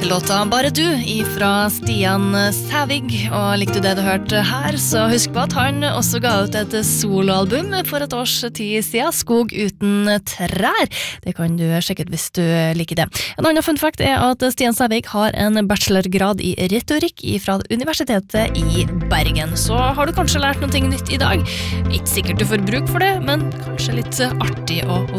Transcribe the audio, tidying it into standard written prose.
låta Bare du ifra Stian Sævig, og likte du det du hørte her, så husk på at han også ga ut et soloalbum for et års tid siden, Skog uten trær. Det kan du sjekke ut hvis du liker det. En annen fun fact er at Stian Sævig har en bachelorgrad i retorikk fra Universitetet i Bergen. Så har du kanskje lært noe nytt i dag. Ikke sikkert du får bruk for det, men kanskje litt artig å